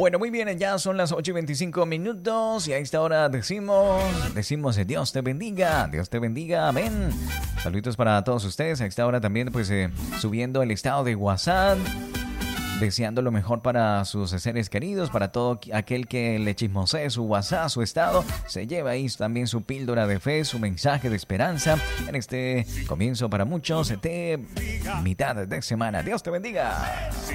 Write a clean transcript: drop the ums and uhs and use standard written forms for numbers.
Bueno, muy bien, ya son las 8:25 y a esta hora decimos Dios te bendiga, amén. Saluditos para todos ustedes, a esta hora también pues subiendo el estado de WhatsApp, deseando lo mejor para sus seres queridos, para todo aquel que le chismosee su WhatsApp, su estado, se lleva ahí también su píldora de fe, su mensaje de esperanza en este comienzo para muchos de mitad de semana. Dios te bendiga.